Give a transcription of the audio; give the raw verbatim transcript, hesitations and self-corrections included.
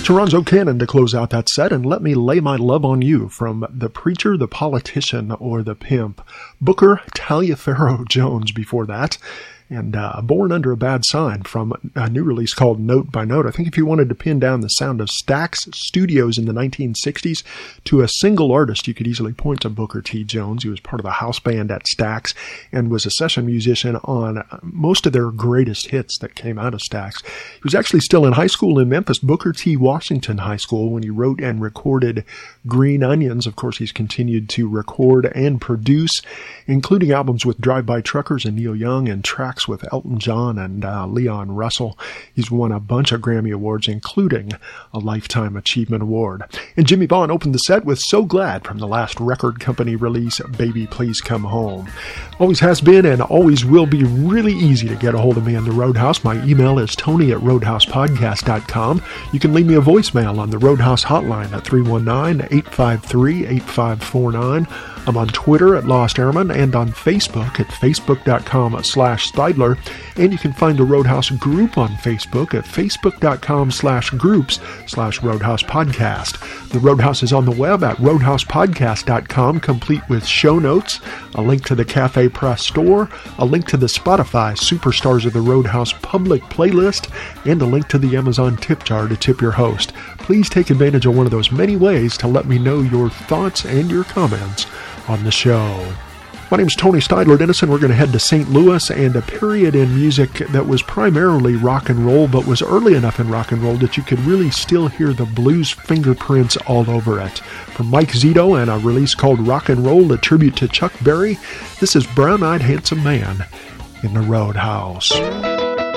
Toronzo Cannon to close out that set, and Let Me Lay My Love on You from The Preacher, The Politician, or The Pimp. Booker Taliaferro Jones before that. And uh, Born Under a Bad Sign from a new release called Note by Note. I think if you wanted to pin down the sound of Stax Studios in the nineteen sixties to a single artist, you could easily point to Booker T. Jones. He was part of a house band at Stax and was a session musician on most of their greatest hits that came out of Stax. He was actually still in high school in Memphis, Booker T. Washington High School, when he wrote and recorded Green Onions. Of course, he's continued to record and produce, including albums with Drive-By Truckers and Neil Young and tracks with Elton John and uh, Leon Russell. He's won a bunch of Grammy Awards, including a Lifetime Achievement Award. And Jimmy Vaughn opened the set with So Glad from the last record company release, Baby Please Come Home. Always has been and always will be really easy to get a hold of me on the Roadhouse. My email is tony at roadhouse podcast dot com. You can leave me a voicemail on the Roadhouse hotline at three one nine, eight five three, eight five four nine. I'm on Twitter at Lost Airman and on Facebook at facebook.com slash Steidler. And you can find the Roadhouse group on Facebook at facebook.com slash groups slash Roadhouse Podcast. The Roadhouse is on the web at roadhouse podcast dot com, complete with show notes, a link to the Cafe Press store, a link to the Spotify Superstars of the Roadhouse public playlist, and a link to the Amazon tip jar to tip your host. Please take advantage of one of those many ways to let me know your thoughts and your comments on the show. My name's Tony Steidler Dennison. We're going to head to Saint Louis and a period in music that was primarily rock and roll, but was early enough in rock and roll that you could really still hear the blues fingerprints all over it. From Mike Zito and a release called Rock and Roll, a tribute to Chuck Berry, this is Brown-Eyed Handsome Man in the Roadhouse.